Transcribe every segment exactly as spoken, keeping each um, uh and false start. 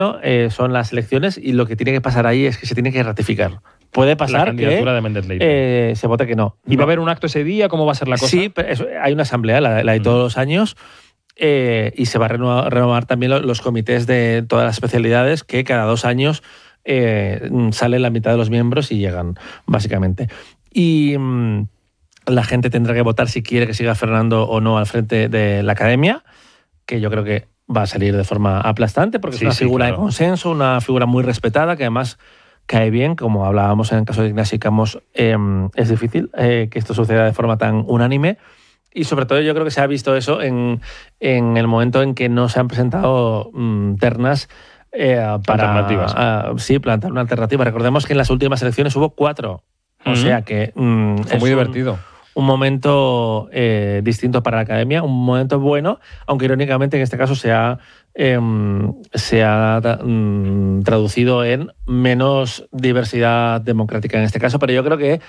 eh, son las elecciones y lo que tiene que pasar ahí es que se tiene que ratificar. Puede pasar la candidatura que de Méndez Leite. Eh, se vote que no. ¿Y no. va a haber un acto ese día? ¿Cómo va a ser la cosa? Sí, pero eso, hay una asamblea, la, la de todos mm. los años, eh, y se va a renovar, renovar también los, los comités de todas las especialidades que cada dos años eh, sale la mitad de los miembros y llegan, básicamente. Y mmm, la gente tendrá que votar si quiere que siga Fernando o no al frente de la academia, que yo creo que va a salir de forma aplastante porque sí, es una sí, figura claro. de consenso, una figura muy respetada que además cae bien, como hablábamos en el caso de Ignasi Camós, eh, es difícil eh, que esto suceda de forma tan unánime y sobre todo yo creo que se ha visto eso en, en el momento en que no se han presentado mm, ternas eh, para alternativas. Uh, sí, plantar una alternativa. Recordemos que en las últimas elecciones hubo cuatro, uh-huh. o sea que mm, fue muy un, divertido. Un momento eh, distinto para la academia, un momento bueno, aunque irónicamente en este caso se ha Eh, se ha mm, traducido en menos diversidad democrática en este caso, pero yo creo que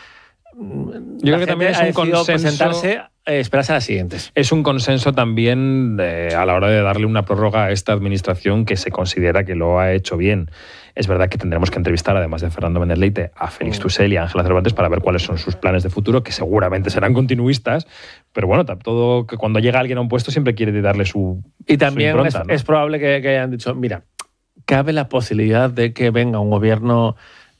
yo creo que también es un consenso presentarse, eh, esperarse a las siguientes. Es un consenso también de, a la hora de darle una prórroga a esta administración que se considera que lo ha hecho bien. Es verdad que tendremos que entrevistar, además de Fernando Méndez Leite, a Félix Tussell y a Ángela Cervantes para ver cuáles son sus planes de futuro, que seguramente serán continuistas, pero bueno, todo que cuando llega alguien a un puesto siempre quiere darle su Y también su impronta, es, ¿no? es probable que, que hayan dicho, mira, cabe la posibilidad de que venga un gobierno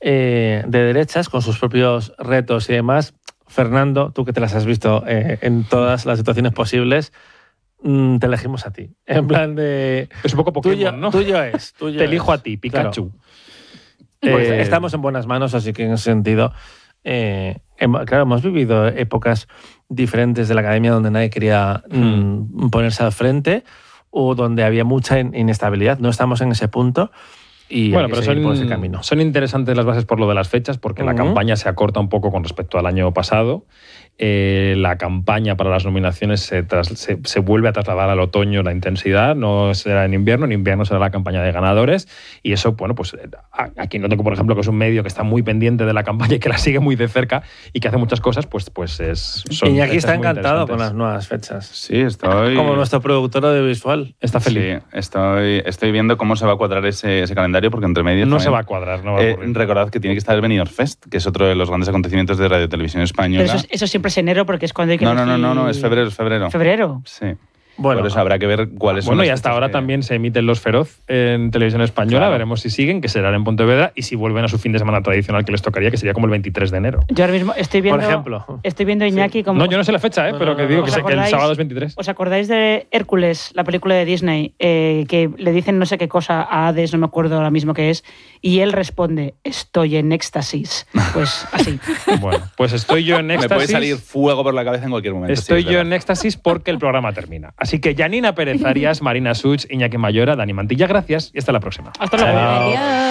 eh, de derechas con sus propios retos y demás. Fernando, tú que te las has visto eh, en todas las situaciones posibles, mm, te elegimos a ti. En plan de... Es un poco Pokémon, tuyo, ¿no? Tuyo es. Tuyo te elijo es. a ti, Pikachu. Claro. Pues eh, estamos en buenas manos, así que en ese sentido... Eh, claro, hemos vivido épocas diferentes de la academia donde nadie quería mm, ponerse al frente o donde había mucha inestabilidad. No estamos en ese punto y bueno, hay que pero seguir son, por ese camino. Son interesantes las bases por lo de las fechas porque uh-huh. la campaña se acorta un poco con respecto al año pasado. Eh, la campaña para las nominaciones se, tras, se, se vuelve a trasladar al otoño la intensidad, no será en invierno, en invierno será la campaña de ganadores y eso, bueno, pues aquí no tengo, por ejemplo, que es un medio que está muy pendiente de la campaña y que la sigue muy de cerca y que hace muchas cosas, pues, pues es... Son Iñaki está encantado con las nuevas fechas. Sí, estoy... Como nuestro productor audiovisual. Está feliz. Sí, estoy, estoy viendo cómo se va a cuadrar ese, ese calendario porque entre medio... No también, se va a cuadrar, no va a ocurrir. Eh, recordad que tiene que estar el Benidorm Fest, que es otro de los grandes acontecimientos de Radio Televisión Española. Pero eso, eso siempre es enero porque es cuando hay que No, no, no, no, no, es febrero, es febrero. ¿Febrero? Sí. Bueno, por eso habrá que ver cuáles son. Bueno, y hasta ahora que... también se emiten Los Feroz en Televisión Española. Claro. Veremos si siguen, que serán en Pontevedra, y si vuelven a su fin de semana tradicional que les tocaría, que sería como el veintitrés de enero. Yo ahora mismo estoy viendo... Por ejemplo. Estoy viendo a Iñaki sí. como... No, yo no sé la fecha, ¿eh? No, pero no, que no, digo no. que, sé que el sábado es veintitrés. ¿Os acordáis de Hércules, la película de Disney, eh, que le dicen no sé qué cosa a Hades, no me acuerdo ahora mismo qué es, y él responde, estoy en éxtasis? Pues así. Bueno, pues estoy yo en éxtasis. Me puede salir fuego por la cabeza en cualquier momento. Estoy sí, yo en éxtasis porque el programa termina. Así que Janina Pérez Arias, Marina Such, Iñaki Mayora, Dani Mantilla, gracias y hasta la próxima. Hasta luego. Adiós.